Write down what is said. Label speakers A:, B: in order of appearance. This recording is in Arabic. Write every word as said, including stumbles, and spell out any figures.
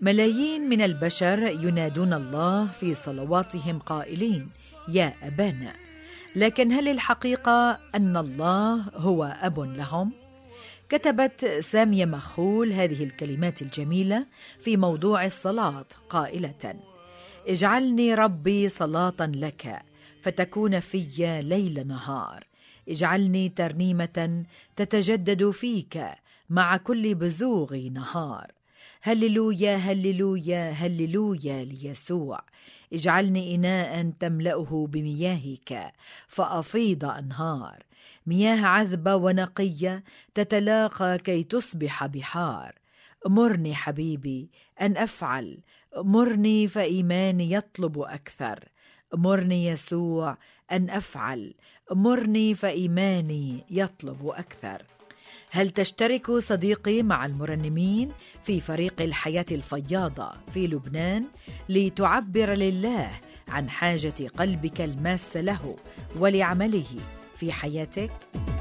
A: ملايين من البشر ينادون الله في صلواتهم قائلين يا أبانا، لكن هل الحقيقة أن الله هو أب لهم؟ كتبت سامية مخول هذه الكلمات الجميلة في موضوع الصلاة قائلة: اجعلني ربي صلاة لك فتكون في ليل نهار، اجعلني ترنيمة تتجدد فيك مع كل بزوغ نهار. هللويا هللويا هللويا ليسوع، اجعلني إناء تملأه بمياهك فأفيض أنهار، مياه عذبة ونقية تتلاقى كي تصبح بحار. مرني حبيبي أن أفعل، مرني فإيماني يطلب أكثر، مرني يسوع أن أفعل، مرني فإيماني يطلب أكثر. هل تشترك صديقي مع المرنمين في فريق الحياة الفياضة في لبنان لتعبر لله عن حاجة قلبك الماسة له ولعمله في حياتك؟